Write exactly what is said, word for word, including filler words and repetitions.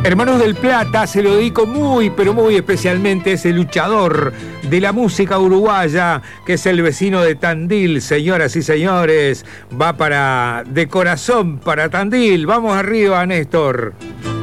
Hermanos del Plata, se lo dedico muy, pero muy especialmente a ese luchador de la música uruguaya, que es el vecino de Tandil, señoras y señores. Va para, de corazón para Tandil. Vamos arriba, Néstor.